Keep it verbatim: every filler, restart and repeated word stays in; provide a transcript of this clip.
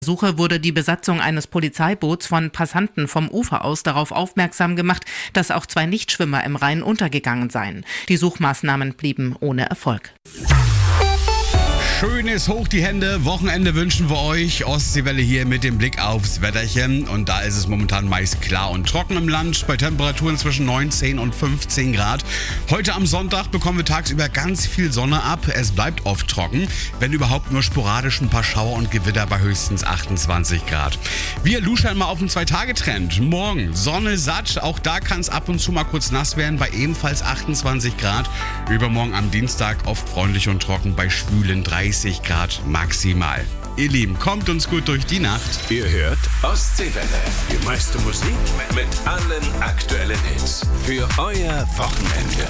Suche wurde die Besatzung eines Polizeiboots von Passanten vom Ufer aus darauf aufmerksam gemacht, dass auch zwei Nichtschwimmer im Rhein untergegangen seien. Die Suchmaßnahmen blieben ohne Erfolg. Schönes hoch die Hände, Wochenende wünschen wir euch. Ostseewelle hier mit dem Blick aufs Wetterchen. Und da ist es momentan meist klar und trocken im Land, bei Temperaturen zwischen neunzehn und fünfzehn Grad. Heute am Sonntag bekommen wir tagsüber ganz viel Sonne ab. Es bleibt oft trocken, wenn überhaupt nur sporadisch ein paar Schauer und Gewitter bei höchstens achtundzwanzig Grad. Wir luschern mal auf den Zwei-Tage-Trend. Morgen Sonne satt, auch da kann es ab und zu mal kurz nass werden bei ebenfalls achtundzwanzig Grad. Übermorgen am Dienstag oft freundlich und trocken bei schwülen dreißig Grad maximal. Ihr Lieben, kommt uns gut durch die Nacht. Ihr hört Ostseewelle. Die meiste Musik mit allen aktuellen Hits. Für euer Wochenende.